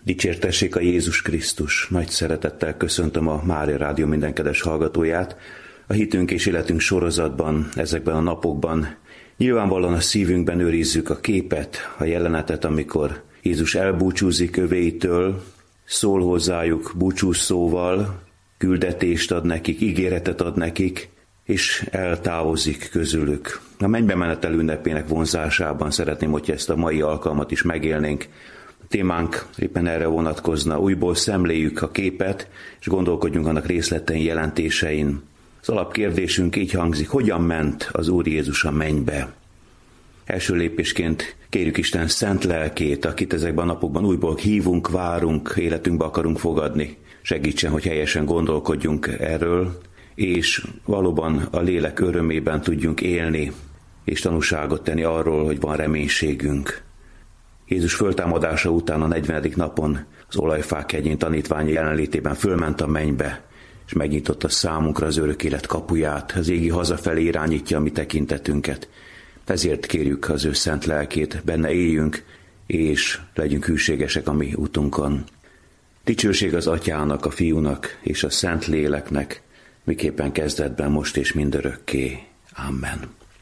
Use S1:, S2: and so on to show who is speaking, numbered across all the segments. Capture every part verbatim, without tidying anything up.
S1: Dicsértessék a Jézus Krisztus! Nagy szeretettel köszöntöm a Mária Rádió minden kedves hallgatóját. A Hitünk és Életünk sorozatban, ezekben a napokban nyilvánvalóan a szívünkben őrizzük a képet, a jelenetet, amikor Jézus elbúcsúzik övéitől, szól hozzájuk búcsúszóval, küldetést ad nekik, ígéretet ad nekik, és eltávozik közülük. A mennybe menetel ünnepének vonzásában szeretném, hogy ezt a mai alkalmat is megélnénk. A témánk éppen erre vonatkozna, újból szemléljük a képet, és gondolkodjunk annak részletein, jelentésein. Az alapkérdésünk így hangzik, hogyan ment az Úr Jézus a mennybe? Első lépésként kérjük Isten szent lelkét, akit ezekben a napokban újból hívunk, várunk, életünkbe akarunk fogadni. Segítsen, hogy helyesen gondolkodjunk erről, és valóban a lélek örömében tudjunk élni, és tanúságot tenni arról, hogy van reménységünk. Jézus föltámadása után a negyvenedik napon az Olajfák hegyén tanítványi jelenlétében fölment a mennybe, és megnyitotta számunkra az örök élet kapuját, az égi hazafelé irányítja a mi tekintetünket. Ezért kérjük az ő szent lelkét, benne éljünk, és legyünk hűségesek a mi utunkon. Dicsőség az Atyának, a Fiúnak és a Szent Léleknek, miképpen kezdetben, most és mindörökké. Amen.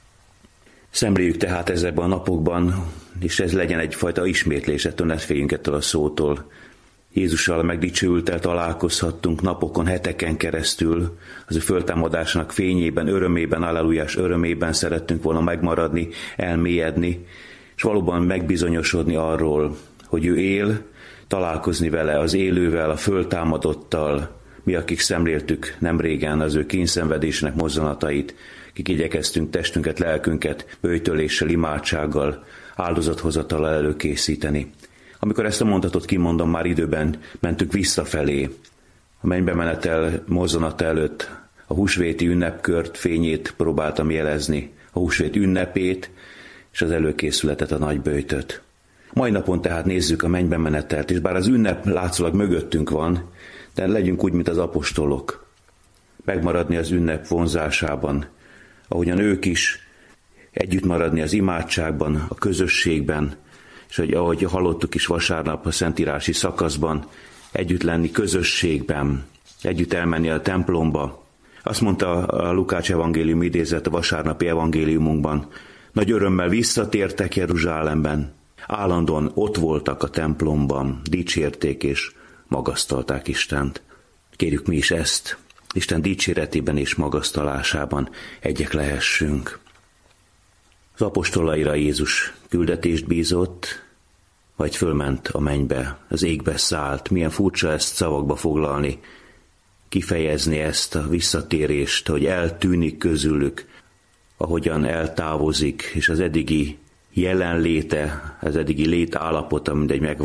S1: Szemléljük tehát ezekben a napokban, és ez legyen egyfajta ismétlés, ettől ne féljünk ettől a szótól. Jézussal megdicsőültel találkozhattunk napokon, heteken keresztül, az ő föltámadásának fényében, örömében, allelujás örömében szerettünk volna megmaradni, elmélyedni, és valóban megbizonyosodni arról, hogy ő él, találkozni vele, az élővel, a föltámadottal, mi, akik szemléltük nemrégen az ő kényszenvedésének mozzanatait, akik igyekeztünk testünket, lelkünket böjtöléssel, imádsággal, áldozathozatallal előkészíteni. Amikor ezt a mondatot kimondom, már időben mentünk visszafelé. A mennybe menetel mozzanata előtt a húsvéti ünnepkört, fényét próbáltam jelezni, a húsvét ünnepét és az előkészületet, a nagyböjtöt. Mai napon tehát nézzük a mennybe menetelt, és bár az ünnep látszólag mögöttünk van, de legyünk úgy, mint az apostolok. Megmaradni az ünnep vonzásában, ahogyan ők is, együtt maradni az imádságban, a közösségben, és hogy ahogy hallottuk is vasárnap a szentírási szakaszban, együtt lenni közösségben, együtt elmenni a templomba. Azt mondta a Lukács evangélium idézet a vasárnapi evangéliumunkban, nagy örömmel visszatértek Jeruzsálemben, állandóan ott voltak a templomban, dicsérték és magasztalták Istent. Kérjük mi is ezt, Isten dicséretében és magasztalásában egyek lehessünk. Az apostolaira Jézus küldetést bízott, vagy fölment a mennybe, az égbe szállt. Milyen furcsa ezt szavakba foglalni, kifejezni ezt a visszatérést, hogy eltűnik közülük, ahogyan eltávozik, és az eddigi jelenléte, az eddigi létállapota, mindegy megváltozik.